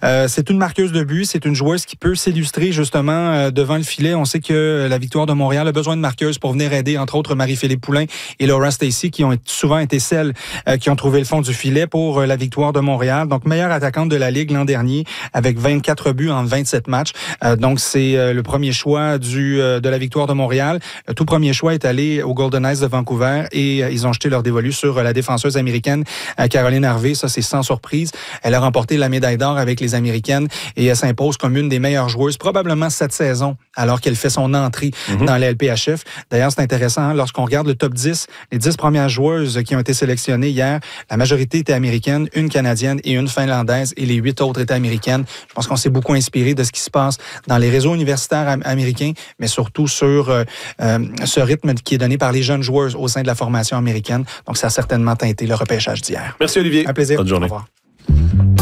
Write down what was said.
C'est une marqueuse de but, c'est une joueuse qui peut s'illustrer justement devant le filet. On sait que la Victoire de Montréal a besoin de marqueuses pour venir aider, entre autres, Marie-Philippe Poulin et Laura Stacey, qui ont souvent été celles qui ont trouvé le fond du filet pour la Victoire de Montréal. Donc, meilleure attaquante de la Ligue l'an dernier, avec 24 buts en 27 matchs. Donc, c'est le premier choix de la Victoire de Montréal. Le tout premier choix est allé aux Golden Knights de Vancouver et ils ont jeté leur dévolu sur la défenseuse américaine Caroline Harvey. Ça, c'est sans surprise. Elle a remporté la médaille d'or avec les Américaines et elle s'impose comme une des meilleures joueuses, probablement cette saison, alors qu'elle fait son entrée dans la LPHF. D'ailleurs, c'est intéressant, lorsqu'on regarde le top 10, les 10 premières joueuses qui ont été sélectionnées hier, la majorité étaient américaines, une canadienne et une finlandaise, et les 8 autres étaient américaines. Je pense qu'on s'est beaucoup inspiré de ce qui se passe dans les réseaux universitaires américains, mais surtout sur ce rythme qui est donné par les jeunes joueuses au sein de la formation américaine. Donc, ça a certainement teinté le repêchage d'hier. Merci, Olivier. Un plaisir. Bonne journée. Au revoir.